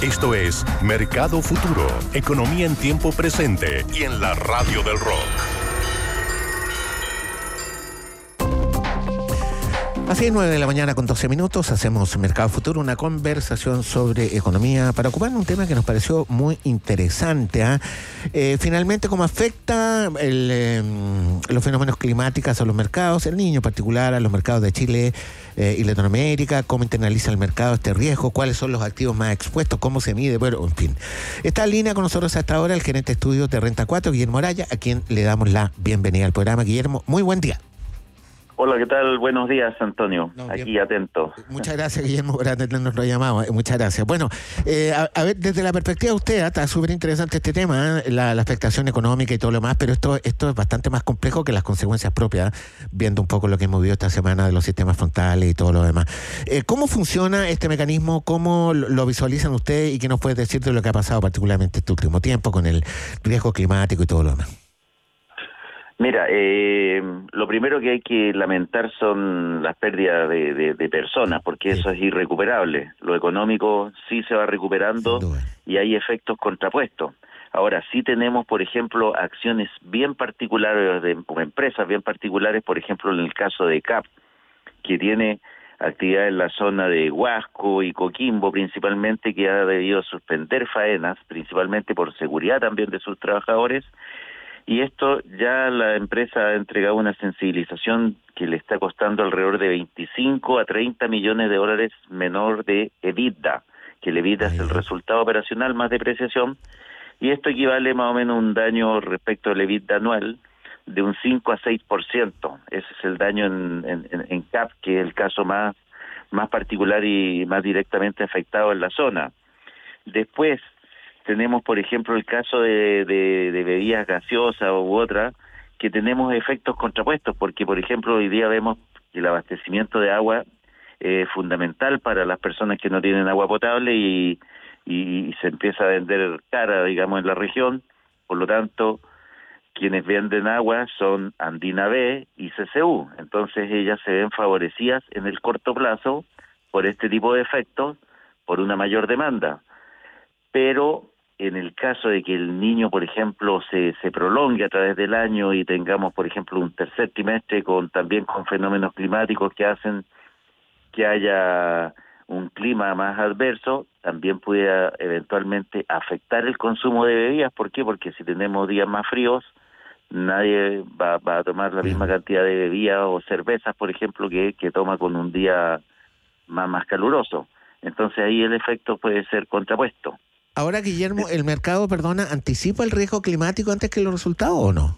Esto es Mercado Futuro, economía en tiempo presente y en la radio del rock. Así es, 9 de la mañana con 12 minutos, hacemos Mercado Futuro, una conversación sobre economía para ocupar un tema que nos pareció muy interesante. Finalmente, ¿cómo afecta los fenómenos climáticos a los mercados, el Niño en particular, a los mercados de Chile y Latinoamérica? ¿Cómo internaliza el mercado este riesgo? ¿Cuáles son los activos más expuestos? ¿Cómo se mide? Bueno, en fin. Está en línea con nosotros hasta ahora el gerente de estudios de Renta 4, Guillermo Araya, a quien le damos la bienvenida al programa. Guillermo, muy buen día. Hola, ¿qué tal? Buenos días, Antonio. Aquí Bien. atento. Muchas gracias, Guillermo, por atendernos la llamada. Muchas gracias. Bueno, a ver, desde la perspectiva de usted, está súper interesante este tema, la afectación económica y todo lo demás, pero esto es bastante más complejo que las consecuencias propias, viendo un poco lo que hemos vivido esta semana de los sistemas frontales y todo lo demás. ¿Cómo funciona este mecanismo? ¿Cómo lo visualizan ustedes? ¿Y qué nos puede decir de lo que ha pasado particularmente este último tiempo con el riesgo climático y todo lo demás? Mira, lo primero que hay que lamentar son las pérdidas de personas, porque eso es irrecuperable. Lo económico sí se va recuperando y hay efectos contrapuestos. Ahora, sí tenemos, por ejemplo, acciones bien particulares de empresas bien particulares, por ejemplo, en el caso de CAP, que tiene actividad en la zona de Huasco y Coquimbo principalmente, que ha debido suspender faenas, principalmente por seguridad también de sus trabajadores. Y esto ya la empresa ha entregado una sensibilización que le está costando alrededor de 25 a 30 millones de dólares menor de EBITDA, que el EBITDA es el resultado operacional más depreciación, y esto equivale más o menos a un daño respecto al EBITDA anual de un 5 a 6%. Ese es el daño en CAP, que es el caso más particular y más directamente afectado en la zona. Después tenemos, por ejemplo, el caso de bebidas gaseosas u otras, que tenemos efectos contrapuestos, porque, por ejemplo, hoy día vemos que el abastecimiento de agua es fundamental para las personas que no tienen agua potable y se empieza a vender cara, digamos, en la región. Por lo tanto, quienes venden agua son Andina B y CCU. Entonces, ellas se ven favorecidas en el corto plazo por este tipo de efectos, por una mayor demanda. Pero en el caso de que el Niño, por ejemplo, se prolongue a través del año y tengamos, por ejemplo, un tercer trimestre también con fenómenos climáticos que hacen que haya un clima más adverso, también puede eventualmente afectar el consumo de bebidas. ¿Por qué? Porque si tenemos días más fríos, nadie va a tomar la misma cantidad de bebidas o cervezas, por ejemplo, que toma con un día más caluroso. Entonces ahí el efecto puede ser contrapuesto. Ahora, Guillermo, ¿el mercado, anticipa el riesgo climático antes que los resultados o no?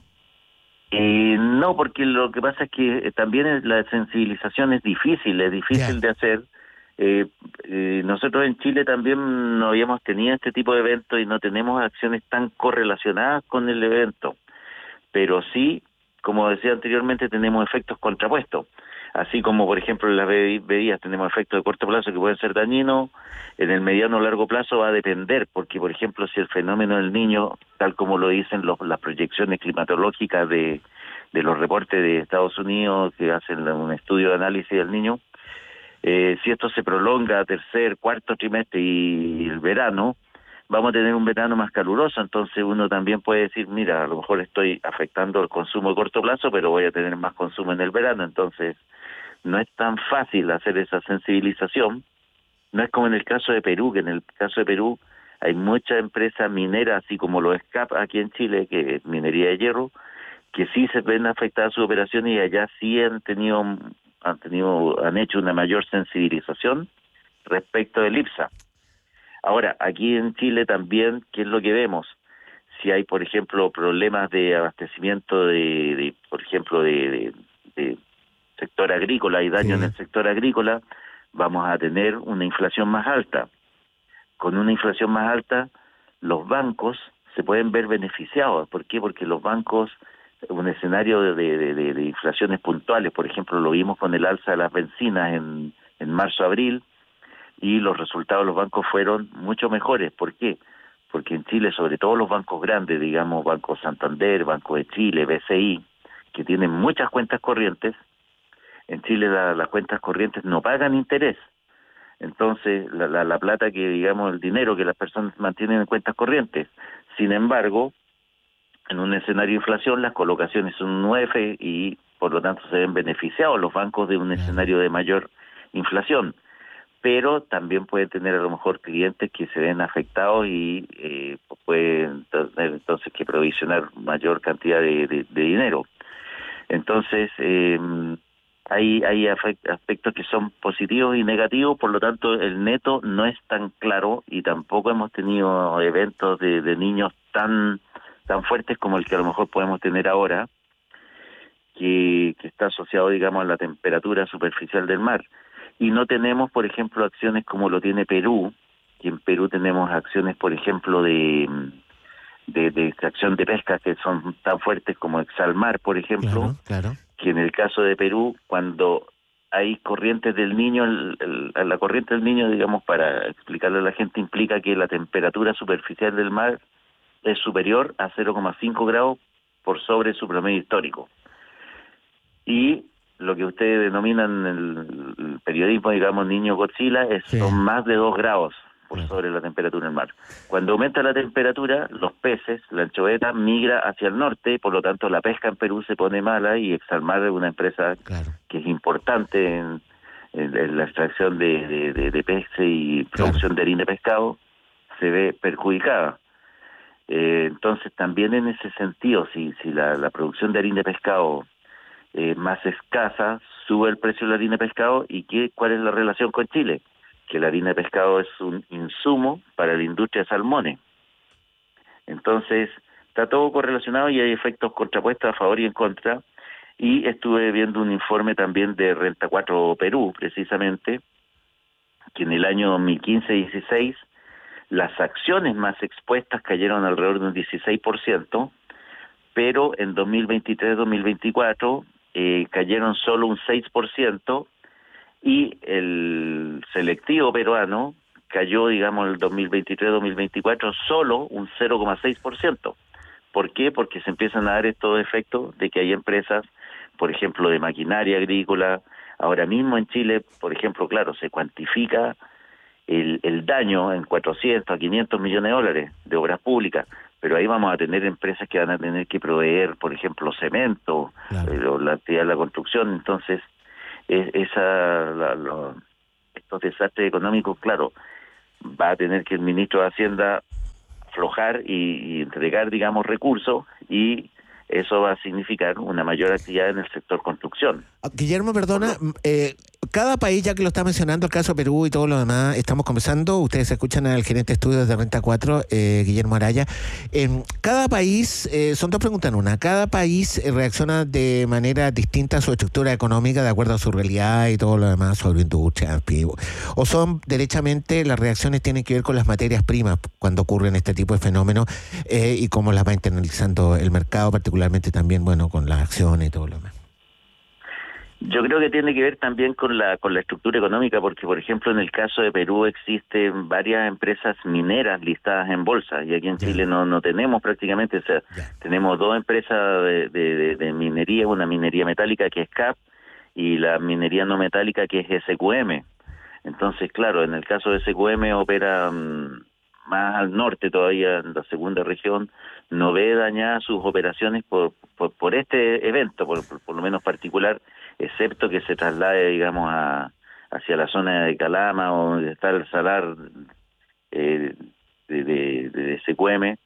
No, porque lo que pasa es que también la sensibilización es difícil de hacer. Nosotros en Chile también no habíamos tenido este tipo de eventos y no tenemos acciones tan correlacionadas con el evento. Pero sí, como decía anteriormente, tenemos efectos contrapuestos. Así como, por ejemplo, en las bebidas tenemos efectos de corto plazo que pueden ser dañinos, en el mediano o largo plazo va a depender, porque, por ejemplo, si el fenómeno del Niño, tal como lo dicen las proyecciones climatológicas de los reportes de Estados Unidos, que hacen un estudio de análisis del Niño, si esto se prolonga a tercer, cuarto trimestre y el verano, vamos a tener un verano más caluroso. Entonces uno también puede decir, mira, a lo mejor estoy afectando el consumo de corto plazo, pero voy a tener más consumo en el verano. Entonces no es tan fácil hacer esa sensibilización. No es como en el caso de Perú, que en el caso de Perú hay muchas empresas mineras, así como los SCAP aquí en Chile, que es minería de hierro, que sí se ven afectadas sus operaciones y allá sí han hecho una mayor sensibilización respecto del IPSA. Ahora, aquí en Chile también, ¿qué es lo que vemos? Si hay, por ejemplo, problemas de abastecimiento por ejemplo, de sector agrícola y daño en el sector agrícola, vamos a tener una inflación más alta. Con una inflación más alta, los bancos se pueden ver beneficiados. ¿Por qué? Porque los bancos, un escenario de inflaciones puntuales, por ejemplo, lo vimos con el alza de las bencinas en marzo-abril, y los resultados de los bancos fueron mucho mejores. ¿Por qué? Porque en Chile, sobre todo los bancos grandes, digamos, Banco Santander, Banco de Chile, BCI, que tienen muchas cuentas corrientes, en Chile las cuentas corrientes no pagan interés. Entonces, la plata que, digamos, el dinero que las personas mantienen en cuentas corrientes. Sin embargo, en un escenario de inflación, las colocaciones son un 9 y, por lo tanto, se ven beneficiados los bancos de un escenario de mayor inflación. Pero también pueden tener a lo mejor clientes que se ven afectados y pueden tener entonces que provisionar mayor cantidad de dinero. Entonces, hay aspectos que son positivos y negativos, por lo tanto el neto no es tan claro y tampoco hemos tenido eventos de niños tan fuertes como el que a lo mejor podemos tener ahora, que está asociado, digamos, a la temperatura superficial del mar. Y no tenemos, por ejemplo, acciones como lo tiene Perú, que en Perú tenemos acciones, por ejemplo, de extracción de pesca que son tan fuertes como Exalmar, por ejemplo, Claro. que en el caso de Perú, cuando hay corrientes del Niño, la corriente del Niño, digamos, para explicarle a la gente, implica que la temperatura superficial del mar es superior a 0,5 grados por sobre su promedio histórico. Y lo que ustedes denominan en el periodismo, digamos, Niño Godzilla, son más de 2 grados por sobre la temperatura del mar. Cuando aumenta la temperatura, los peces, la anchoveta, migra hacia el norte, por lo tanto la pesca en Perú se pone mala y Exalmar es una empresa que es importante en la extracción de peces y producción de harina de pescado, se ve perjudicada. Entonces también en ese sentido, si la producción de harina de pescado más escasa, sube el precio de la harina de pescado. ¿Y cuál es la relación con Chile? Que la harina de pescado es un insumo para la industria de salmones. Entonces, está todo correlacionado y hay efectos contrapuestos a favor y en contra. Y estuve viendo un informe también de Renta 4 Perú, precisamente, que en el año 2015-16 las acciones más expuestas cayeron alrededor de un 16%, pero en 2023-2024 cayeron solo un 6%, y el selectivo peruano cayó, digamos, el 2023-2024 solo un 0,6%. ¿Por qué? Porque se empiezan a dar estos efectos de que hay empresas, por ejemplo, de maquinaria agrícola. Ahora mismo en Chile, por ejemplo, claro, se cuantifica el daño en 400 a 500 millones de dólares de obras públicas, pero ahí vamos a tener empresas que van a tener que proveer, por ejemplo, cemento, o la actividad de la construcción. Entonces, estos desastres económicos, claro, va a tener que el ministro de Hacienda aflojar y entregar, digamos, recursos, y eso va a significar una mayor actividad en el sector construcción. Guillermo, perdona, cada país, ya que lo está mencionando, el caso de Perú y todo lo demás, estamos conversando, ustedes escuchan al gerente de estudios de Renta 4, Guillermo Araya. Cada país, son dos preguntas en una, cada país reacciona de manera distinta a su estructura económica, de acuerdo a su realidad y todo lo demás, sobre industria, o son derechamente, las reacciones tienen que ver con las materias primas cuando ocurren este tipo de fenómenos, y cómo las va internalizando el mercado, particularmente también, bueno, con las acciones y todo lo demás. Yo creo que tiene que ver también con la estructura económica, porque, por ejemplo, en el caso de Perú existen varias empresas mineras listadas en bolsa, y aquí en Chile no tenemos prácticamente, o sea, tenemos dos empresas de minería, una minería metálica que es CAP y la minería no metálica que es SQM. Entonces, claro, en el caso de SQM opera más al norte todavía, en la segunda región, no ve dañadas sus operaciones por este evento, por lo menos particular, excepto que se traslade, digamos, hacia la zona de Calama, o donde está el salar de SQM,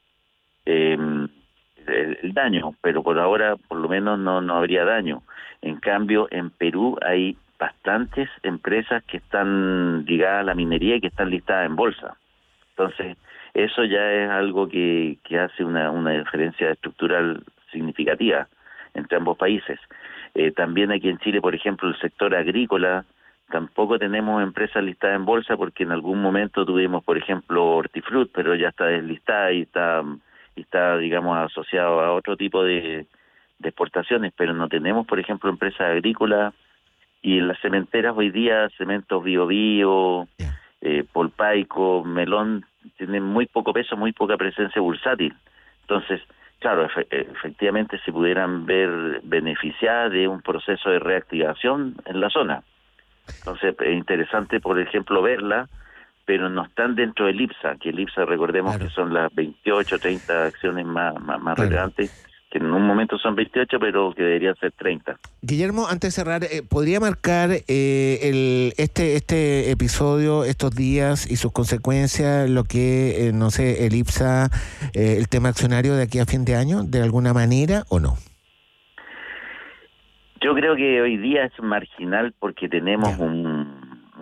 el daño, pero por ahora por lo menos no habría daño. En cambio, en Perú hay bastantes empresas que están ligadas a la minería y que están listadas en bolsa. Entonces, eso ya es algo que hace una diferencia estructural significativa entre ambos países. También aquí en Chile, por ejemplo, el sector agrícola, tampoco tenemos empresas listadas en bolsa, porque en algún momento tuvimos, por ejemplo, Hortifruti, pero ya está deslistada y está, digamos, asociado a otro tipo de exportaciones, pero no tenemos, por ejemplo, empresas agrícolas. Y en las cementeras hoy día, Cementos Bio Bio, Polpaico, Melón, tienen muy poco peso, muy poca presencia bursátil. Entonces, claro, efectivamente se pudieran ver beneficiadas de un proceso de reactivación en la zona. Entonces es interesante, por ejemplo, verla, pero no están dentro del IPSA, que el IPSA, recordemos que son las 28, 30 acciones más relevantes, que en un momento son 28, pero que deberían ser 30. Guillermo, antes de cerrar, ¿podría marcar este episodio, estos días y sus consecuencias, lo que, no sé, el IPSA, el tema accionario de aquí a fin de año, de alguna manera o no? Yo creo que hoy día es marginal porque tenemos un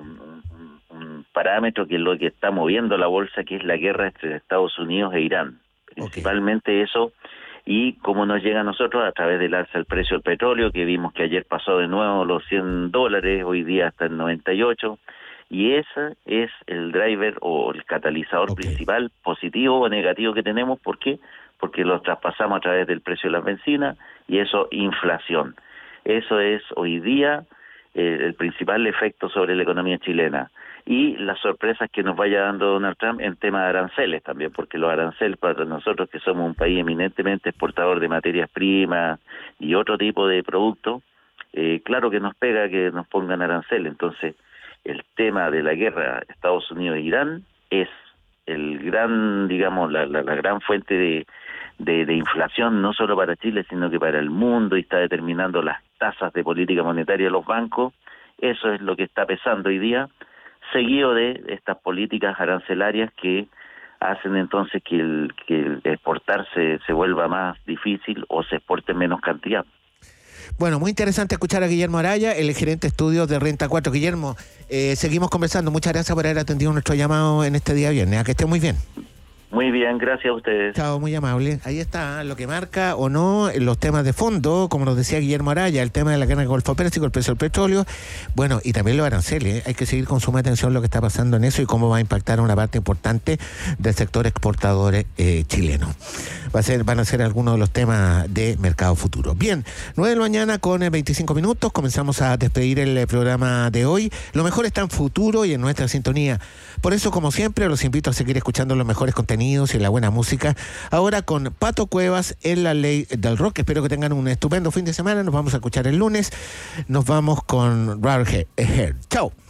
parámetro que es lo que está moviendo la bolsa, que es la guerra entre Estados Unidos e Irán. Principalmente eso. Y cómo nos llega a nosotros a través del alza del precio del petróleo, que vimos que ayer pasó de nuevo los $100, hoy día está en 98, y ese es el driver o el catalizador principal, positivo o negativo que tenemos. ¿Por qué? Porque los traspasamos a través del precio de las bencinas, y eso, inflación. Eso es hoy día el principal efecto sobre la economía chilena. Y las sorpresas que nos vaya dando Donald Trump en tema de aranceles también, porque los aranceles para nosotros, que somos un país eminentemente exportador de materias primas y otro tipo de productos, claro que nos pega que nos pongan aranceles. Entonces, el tema de la guerra Estados Unidos-Irán es el gran, digamos, la gran fuente de inflación, no solo para Chile, sino que para el mundo, y está determinando las tasas de política monetaria de los bancos. Eso es lo que está pesando hoy día, seguido de estas políticas arancelarias que hacen entonces que el exportar se vuelva más difícil o se exporte en menos cantidad. Bueno, muy interesante escuchar a Guillermo Araya, el gerente de estudios de Renta 4. Guillermo, seguimos conversando. Muchas gracias por haber atendido nuestro llamado en este día viernes. Que esté muy bien. Muy bien, gracias a ustedes. Chao, muy amable. Ahí está lo que marca o no los temas de fondo, como nos decía Guillermo Araya, el tema de la guerra del Golfo Pérsico, el precio del petróleo, bueno, y también los aranceles. Hay que seguir con suma atención lo que está pasando en eso y cómo va a impactar a una parte importante del sector exportador chileno. Van a ser algunos de los temas de Mercado Futuro. Bien, 9 de la mañana con 25 minutos, comenzamos a despedir el programa de hoy. Lo mejor está en Futuro y en nuestra sintonía. Por eso, como siempre, los invito a seguir escuchando los mejores contenidos y la buena música. Ahora con Pato Cuevas en La Ley del Rock. Espero que tengan un estupendo fin de semana. Nos vamos a escuchar el lunes. Nos vamos con Radiohead. Chao.